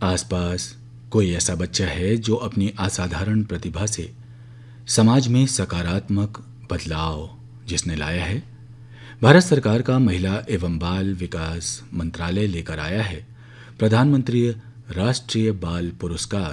आसपास कोई ऐसा बच्चा है जो अपनी असाधारण प्रतिभा से समाज में सकारात्मक बदलाव जिसने लाया है, भारत सरकार का महिला एवं बाल विकास मंत्रालय लेकर आया है प्रधानमंत्री राष्ट्रीय बाल पुरस्कार